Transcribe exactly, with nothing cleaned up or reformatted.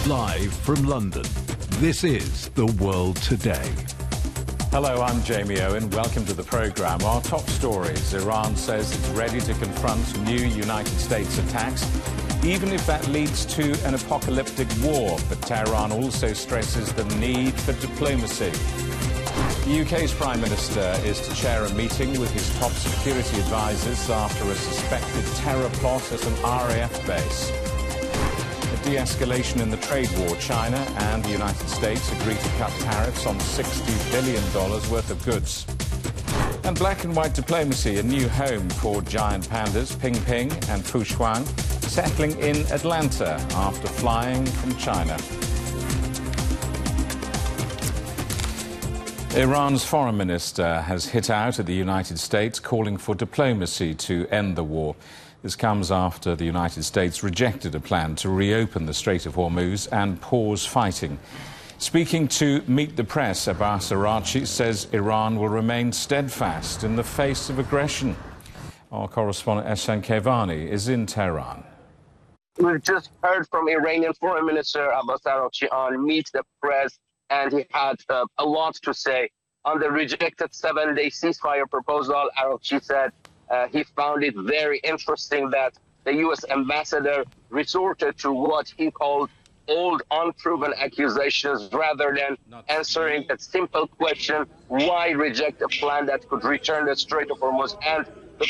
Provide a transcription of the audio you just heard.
Live from London, this is The World Today. Hello, I'm Jamie Owen. Welcome to the programme. Our top stories. Iran says it's ready to confront new United States attacks, even if that leads to an apocalyptic war. But Tehran also stresses the need for diplomacy. The U K's Prime Minister is to chair a meeting with his top security advisers after a suspected terror plot at an R A F base. A de-escalation in the trade war. China and the United States agree to cut tariffs on sixty billion dollars worth of goods. And black and white diplomacy, a new home for giant pandas, Ping Ping and Fu Shuang, settling in Atlanta after flying from China. Iran's foreign minister has hit out at the United States, calling for diplomacy to end the war. This comes after the United States rejected a plan to reopen the Strait of Hormuz and pause fighting. Speaking to Meet the Press, Abbas Araghchi says Iran will remain steadfast in the face of aggression. Our correspondent Ehsan Kevani is in Tehran. We've just heard from Iranian Foreign Minister Abbas Araghchi on Meet the Press, and he had uh, a lot to say. On the rejected seven-day ceasefire proposal, Araghchi said uh, he found it very interesting that the U S ambassador resorted to what he called old, unproven accusations rather than answering that simple question, why reject a plan that could return the Strait of Hormuz and